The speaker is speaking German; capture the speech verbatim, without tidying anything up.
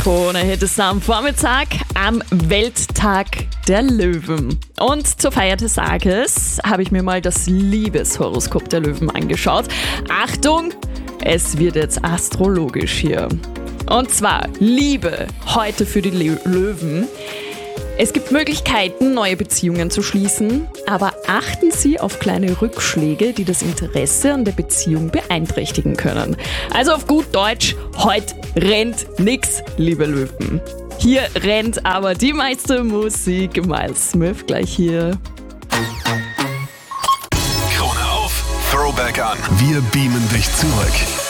Krone-Hit ist am Vormittag am Welttag der Löwen. Und zur Feier des Tages habe ich mir mal das Liebeshoroskop der Löwen angeschaut. Achtung, es wird jetzt astrologisch hier. Und zwar Liebe heute für die Le- Löwen. Es gibt Möglichkeiten, neue Beziehungen zu schließen, aber achten Sie auf kleine Rückschläge, die das Interesse an der Beziehung beeinträchtigen können. Also auf gut Deutsch, heute rennt nix, liebe Löwen. Hier rennt aber die meiste Musik. Miles Smith gleich hier. Krone auf, Throwback an. Wir beamen dich zurück.